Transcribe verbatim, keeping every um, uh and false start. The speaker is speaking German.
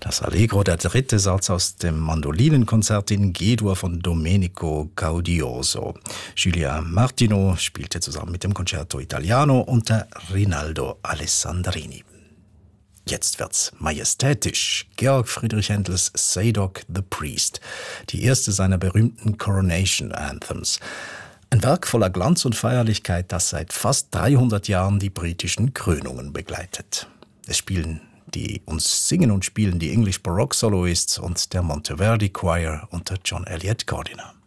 Das Allegro, der dritte Satz aus dem Mandolinenkonzert in G-Dur von Domenico Gaudioso. Giulia Martino spielte zusammen mit dem Concerto Italiano unter Rinaldo Alessandrini. Jetzt wird's majestätisch. Georg Friedrich Händels Zadok the Priest, die erste seiner berühmten Coronation Anthems. Ein Werk voller Glanz und Feierlichkeit, das seit fast dreihundert Jahren die britischen Krönungen begleitet. Es spielen die uns singen und spielen die English Baroque Soloists und der Monteverdi Choir unter John Eliot Gardiner.